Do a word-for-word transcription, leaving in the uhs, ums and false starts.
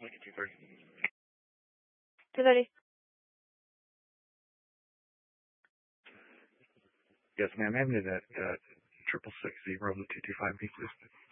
two thirty. two thirty. Yes, ma'am. Avenue that uh, triple six zero two two five B, please.